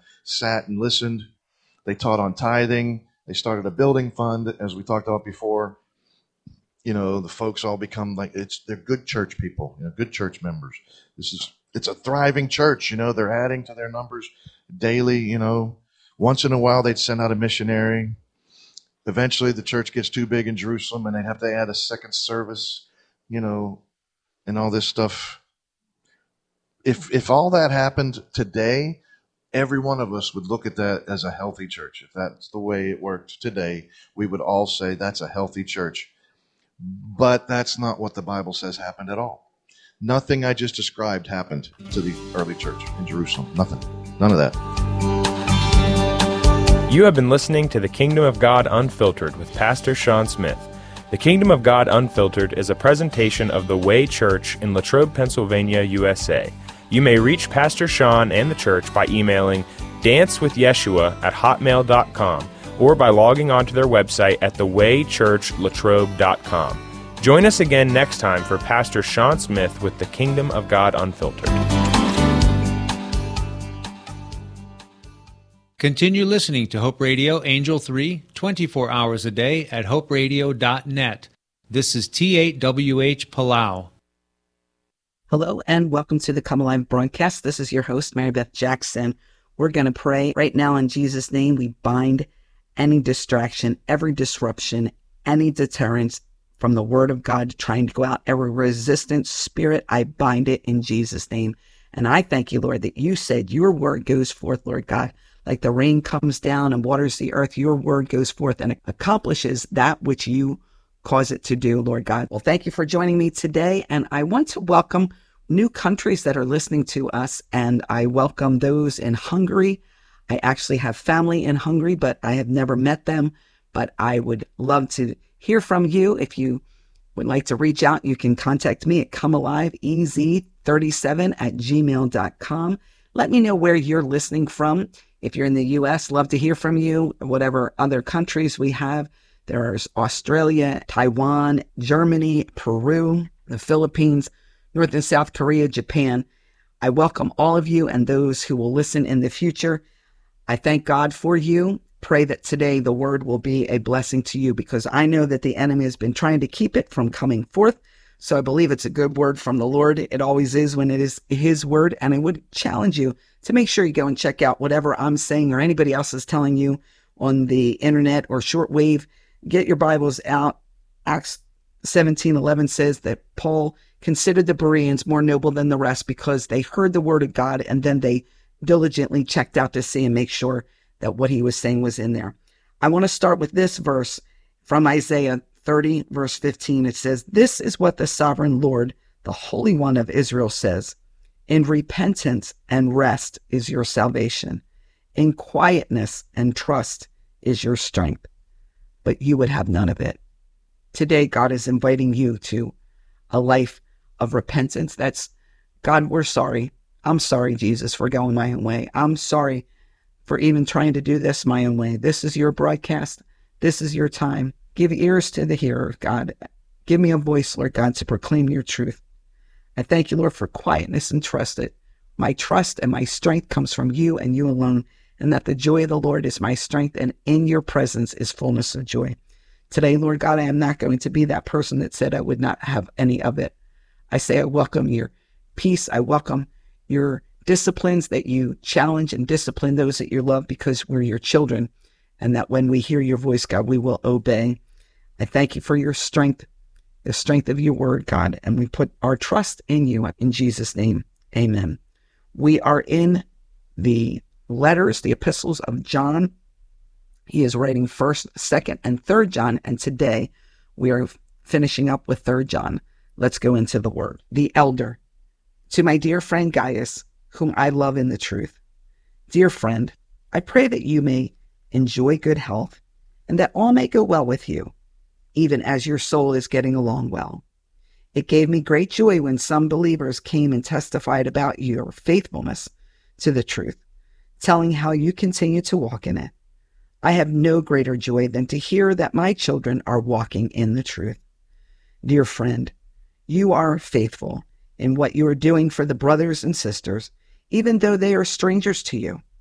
sat and listened. They taught on tithing. They started a building fund, as we talked about before. The folks all become they're good church people, good church members. It's a thriving church. They're adding to their numbers daily. Once in a while they'd send out a missionary. Eventually the church gets too big in Jerusalem and they'd have to add a second service, and all this stuff. If all that happened today, every one of us would look at that as a healthy church. If that's the way it worked today, we would all say that's a healthy church. But that's not what the Bible says happened at all. Nothing I just described happened to the early church in Jerusalem. Nothing. None of that. You have been listening to The Kingdom of God Unfiltered with Pastor Sean Smith. The Kingdom of God Unfiltered is a presentation of the Way Church in Latrobe, Pennsylvania, USA. You may reach Pastor Sean and the church by emailing dancewithyeshua@hotmail.com or by logging onto their website at thewaychurchlatrobe.com. Join us again next time for Pastor Sean Smith with The Kingdom of God Unfiltered. Continue listening to Hope Radio Angel 3, 24 hours a day at hoperadio.net. This is T8WH Palau. Hello and welcome to the Come Alive broadcast. This is your host, Mary Beth Jackson. We're going to pray right now in Jesus' name. We bind any distraction, every disruption, any deterrence from the Word of God trying to go out. Every resistant spirit, I bind it in Jesus' name. And I thank you, Lord, that you said your word goes forth, Lord God. Like the rain comes down and waters the earth, your word goes forth and accomplishes that which you cause it to do, Lord God. Well, thank you for joining me today. And I want to welcome new countries that are listening to us. And I welcome those in Hungary. I actually have family in Hungary, but I have never met them. But I would love to hear from you. If you would like to reach out, you can contact me at comealiveez37@gmail.com. Let me know where you're listening from. If you're in the U.S., love to hear from you. Whatever other countries we have, there's Australia, Taiwan, Germany, Peru, the Philippines, North and South Korea, Japan. I welcome all of you and those who will listen in the future. I thank God for you. Pray that today the word will be a blessing to you, because I know that the enemy has been trying to keep it from coming forth. So I believe it's a good word from the Lord. It always is when it is his word. And I would challenge you to make sure you go and check out whatever I'm saying or anybody else is telling you on the internet or shortwave. Get your Bibles out. Acts 17:11 says that Paul considered the Bereans more noble than the rest because they heard the word of God and then they diligently checked out to see and make sure that what he was saying was in there. I want to start with this verse from Isaiah 30, verse 15. It says, "This is what the sovereign Lord, the Holy One of Israel says, in repentance and rest is your salvation. In quietness and trust is your strength. But you would have none of it." Today, God is inviting you to a life of repentance. That's, God, we're sorry. I'm sorry, Jesus, for going my own way. I'm sorry for even trying to do this my own way. This is your broadcast. This is your time. Give ears to the hearer, God. Give me a voice, Lord God, to proclaim your truth. I thank you, Lord, for quietness and trust it. My trust and my strength comes from you and you alone, and that the joy of the Lord is my strength, and in your presence is fullness of joy. Today, Lord God, I am not going to be that person that said I would not have any of it. I say I welcome your peace. I welcome your disciplines, that you challenge and discipline those that you love, because we're your children, and that when we hear your voice, God, we will obey. I thank you for your strength, the strength of your word, God, and we put our trust in you in Jesus' name. Amen. We are in the letters, the epistles of John. He is writing 1st, 2nd, and 3rd John, and today we are finishing up with 3rd John. Let's go into the word. The elder, to my dear friend Gaius, whom I love in the truth. Dear friend, I pray that you may enjoy good health, and that all may go well with you, even as your soul is getting along well. It gave me great joy when some believers came and testified about your faithfulness to the truth, telling how you continue to walk in it. I have no greater joy than to hear that my children are walking in the truth. Dear friend, you are faithful in what you are doing for the brothers and sisters, even though they are strangers to you.